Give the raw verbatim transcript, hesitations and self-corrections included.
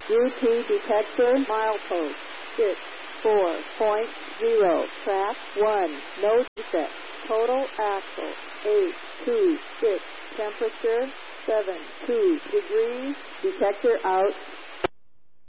U T detector milepost six four point zero. Track one. No defect. Total axle eight two six. Temperature seven two degrees. Detector out.